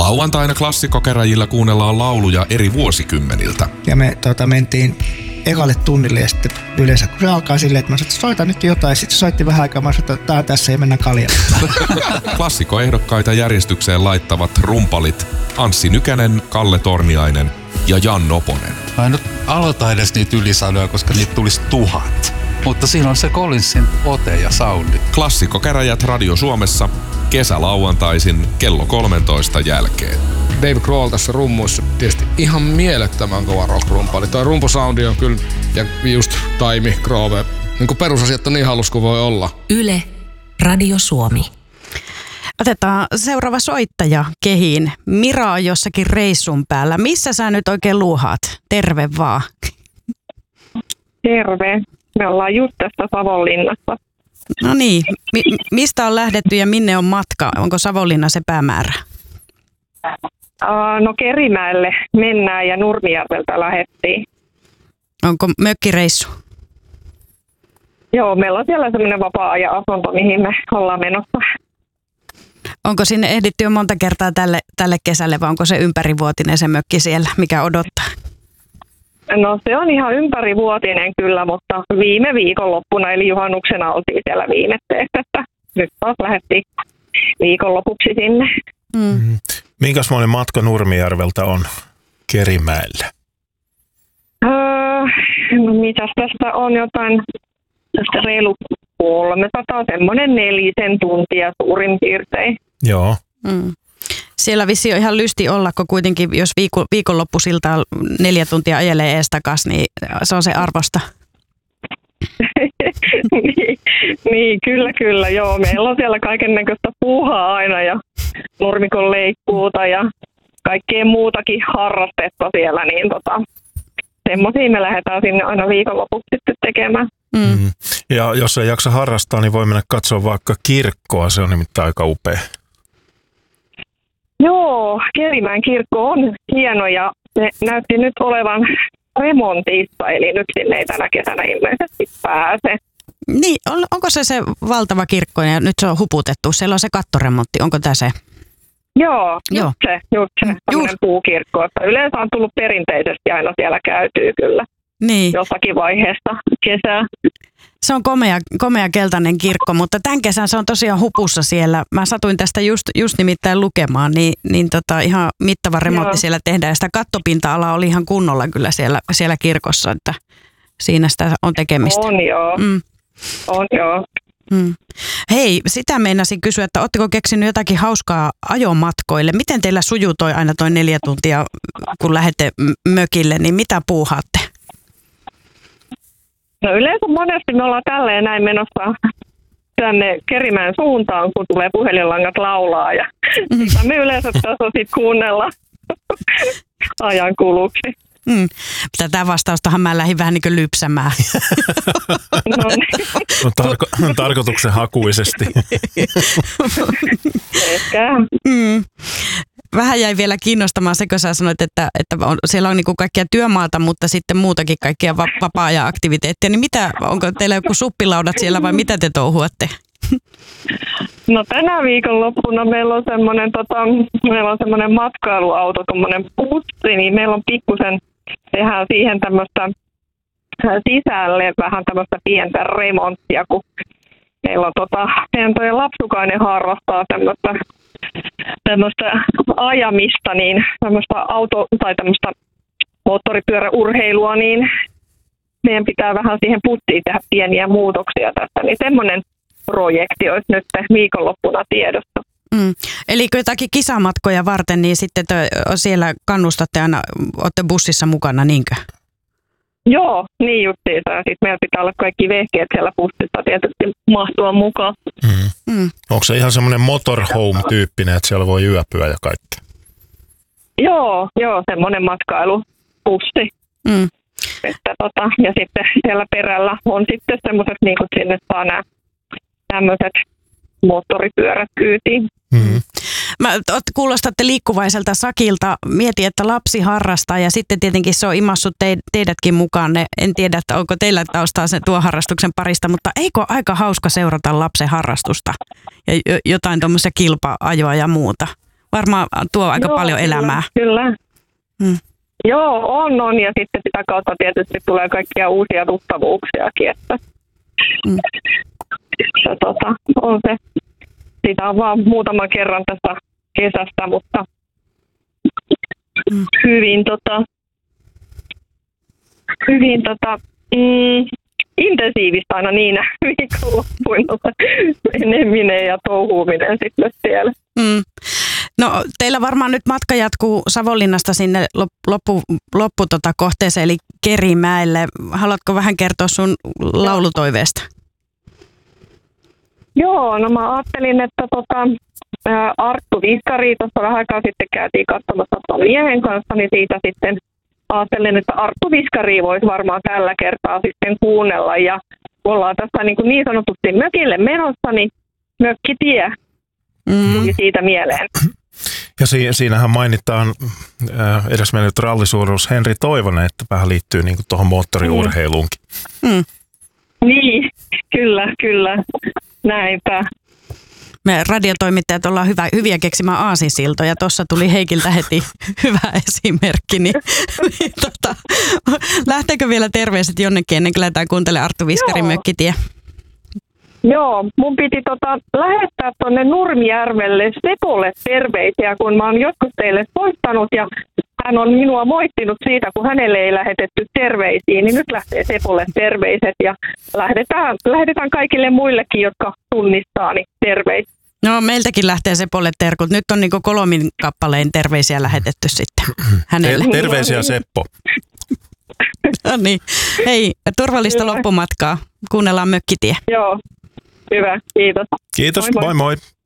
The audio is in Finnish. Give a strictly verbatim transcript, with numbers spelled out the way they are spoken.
Lauantaina klassikkokäräjillä kuunnellaan lauluja eri vuosikymmeniltä. Ja me tota, mentiin ekalle tunnille ja sitten yleensä kun se alkaa silleen, että mä sanoin, että soita nyt jotain. Sitten se soitti vähän aikaa, mä sanoin, että tää tässä ei mennä kaljalle. Klassikkoehdokkaita järjestykseen laittavat rumpalit Anssi Nykänen, Kalle Torniainen ja Jan Noponen. Mä en nyt aloita edes niitä ylisanoja, koska niitä tulisi tuhat. Mutta siinä on se Collinsin ote ja soundi. Klassikkokäräjät Radio Suomessa kesälauantaisin kello kolmentoista jälkeen. Dave Grohl tässä rummuissa tietysti ihan mielettömän kova rock-rumpali. Toi rumpusoundi on kyllä, ja just Taimi, Grove, niin kuin perusasiat on niin halus kuin voi olla. Yle, Radio Suomi. Otetaan seuraava soittaja kehiin. Mira on jossakin reissun päällä. Missä sä nyt oikein luuhaat? Terve vaan. Terve. Me ollaan just tässä Savonlinnassa. No niin. Mi- mistä on lähdetty ja minne on matka? Onko Savonlinna se päämäärä? Uh, no Kerimäelle mennään ja Nurmijärveltä lähdettiin. Onko mökkireissu? Joo, meillä on siellä semmoinen vapaa-ajan asunto, mihin me ollaan menossa. Onko sinne ehditty jo monta kertaa tälle, tälle kesälle vai onko se ympärivuotinen se mökki siellä, mikä odottaa? No se on ihan ympärivuotinen kyllä, mutta viime viikonloppuna eli juhannuksena oltiin siellä viimetteessä, että nyt taas lähdettiin viikonlopuksi sinne. Mm. Minkäsmoinen matka Nurmijärveltä on Kerimäelle? Öö, no mitäs tästä on jotain, tästä reilu kolmesataa, semmoinen nelisen tuntia suurin piirtein. Joo. Mm. Siellä vissi on ihan lysti olla, kun kuitenkin jos viikon, viikonloppusiltaan neljä tuntia ajelee ees takas, niin se on se arvosta. niin, niin, kyllä, kyllä, joo. Meillä on siellä kaikennäköistä puuhaa aina ja nurmikon leikkuuta ja kaikkea muutakin harrastetta siellä, niin tota, semmoisia me lähdetään sinne aina viikonlopuksi sitten tekemään. Mm. Ja jos ei jaksa harrastaa, niin voi mennä katsoa vaikka kirkkoa, se on nimittäin aika upea. Joo, Kerimäen kirkko on hieno ja se näytti nyt olevan remontissa, eli nyt sinne ei tänä kesänä ilmeisesti pääse. Niin, on, onko se se valtava kirkko ja nyt se on huputettu? Siellä on se kattoremontti, onko tämä se? Joo, Joo. just se, just se tämmöinen puukirkko. Yleensä on tullut perinteisesti aina siellä käytyy kyllä Niin. jossakin vaiheessa kesää. Se on komea, komea keltainen kirkko, mutta tämän kesän se on tosiaan hupussa siellä. Mä satuin tästä just, just nimittäin lukemaan, niin, niin tota, ihan mittava remontti Joo. siellä tehdään. Ja sitä kattopinta-alaa oli ihan kunnolla kyllä siellä, siellä kirkossa, että siinä sitä on tekemistä. On joo, mm. on joo. Mm. Hei, sitä meinasin kysyä, että ootteko keksinyt jotakin hauskaa ajomatkoille? Miten teillä sujuu toi aina toi neljä tuntia, kun lähdette mökille, niin mitä puuhaatte? No yleensä monesti me ollaan tälleen näin menossa tänne Kerimäen suuntaan, kun tulee puhelinlangat laulaa ja mm. sitä me yleensä tässä sitten kuunnella ajan kuluksi. Mm. Tätä vastaustahan mä lähdin vähän niin kuin lypsämään. No niin. No, tarko- tarkoituksen hakuisesti. Ehkä. Mm. Vähän jäi vielä kiinnostamaan se, kun sä sanoit, että, että on, siellä on niinku kaikkia työmaata, mutta sitten muutakin kaikkia va- vapaa-ajan aktiviteetteja. Niin mitä, onko teillä joku suppilaudat siellä vai mitä te touhuatte? No tänä viikonloppuna meillä on semmoinen tota, meillä on semmoinen matkailuauto, tommoinen pussi, niin meillä on pikkusen, tehdään siihen tämmöistä sisälle vähän tämmöistä pientä remonttia, kun meillä on tota, meidän toi lapsukainen harrastaa tämmöistä tämmöistä ajamista, niin tämmöistä auto- tai tämmöistä moottoripyöräurheilua, niin meidän pitää vähän siihen puttiin tehdä pieniä muutoksia tässä, niin semmoinen projekti olisi nyt viikonloppuna tiedossa. Mm. Eli jotakin kisamatkoja varten, niin sitten te siellä kannustatte aina, olette bussissa mukana, niinkö? Joo, niin justiinsa. Ja sitten meillä pitää olla kaikki vehkeet siellä bussissa tietysti mahtua mukaan. Mm. Mm. Onko se ihan semmoinen motorhome-tyyppinen, että siellä voi yöpyä ja kaikkea? Joo, joo, semmoinen matkailubussi. Mm. Että tota, ja sitten siellä perällä on sitten semmoiset, niin kuin sinne saa nämä tämmöiset moottoripyörät kyytiin. Mm-hmm. Mä, kuulostatte liikkuvaiselta Sakilta. Mieti, että lapsi harrastaa ja sitten tietenkin se on imassut te, teidätkin mukaan. En tiedä, että onko teillä taustaa sen tuon harrastuksen parista, mutta eikö aika hauska seurata lapsen harrastusta ja jotain tuommoisia kilpa-ajoa ja muuta? varmaan tuo aika Joo, paljon kyllä, elämää. Kyllä. Mm. Joo, on, on. Ja sitten sitä kautta tietysti tulee kaikkia uusia tuttavuuksiakin, että Mm. ja, tota, on se. Sitä on vaan muutaman kerran tästä kesästä, mutta Mm. hyvin, tota, hyvin tota, mm, intensiivistä aina niinä viikonloppuina meneminen ja touhuuminen sitten siellä. Mm. No teillä varmaan nyt matka jatkuu Savonlinnasta sinne loppu, loppu tota kohteeseen eli Kerimäelle. Haluatko vähän kertoa sun laulutoiveesta? Joo, no mä ajattelin, että tota, ää, Arttu Viskari, tuossa vähän aikaa sitten käytiin katsomassa tuon miehen kanssa, niin siitä sitten ajattelin, että Arttu Viskari voisi varmaan tällä kertaa sitten kuunnella. Ja kun ollaan tässä niin, kuin niin sanotusti mökille menossa, niin mökkitie Mm. tuli siitä mieleen. Ja si- siinähän mainitaan äh, edesmennyt rallisuurus Henri Toivonen, että vähän liittyy niin kuin tuohon moottoriurheiluunkin. Mm. Niin, kyllä, kyllä. Näinpä. Me radiotoimittajat ollaan hyvä, hyviä keksimään aasinsiltoja. Tuossa tuli Heikiltä heti hyvä esimerkki. Niin, niin, tota, lähteekö vielä terveiset jonnekin ennen kuin lähdetään kuuntelemaan Arttu Viskarin Joo. mökkitie? Joo, mun piti tota, lähettää tuonne Nurmijärvelle Sepolle terveisiä, kun mä oon joskus teille soittanut ja hän on minua moittinut siitä, kun hänelle ei lähetetty terveisiin, niin nyt lähtee Sepolle terveiset ja lähdetään, lähdetään kaikille muillekin, jotka tunnistaa, niin terveisiä. No meiltäkin lähtee Sepolle terkut. Nyt on niinku kolmin kappaleen terveisiä lähetetty sitten hänelle. Ter- terveisiä Seppo. No niin. Hei, turvallista Kyllä. loppumatkaa. Kuunnellaan mökkitie. Joo, hyvä, kiitos. Kiitos, Moi moi. moi moi.